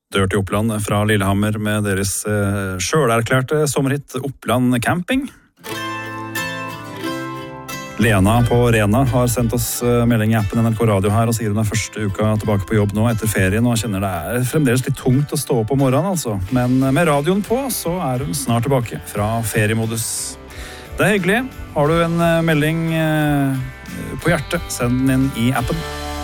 Dirty Oppland fra Lillehammer med deres selverklærte sommerhit Oppland Camping. Lena på Rena har sendt oss melding i appen NRK Radio her og sier hun første uka tilbake på jobb nå etter ferien og kjenner det fremdeles litt tungt å stå opp om morgenen altså. Men med radioen på så hun snart tilbake fra feriemodus. Det hyggelig. Har du en melding på hjertet, send den inn i appen.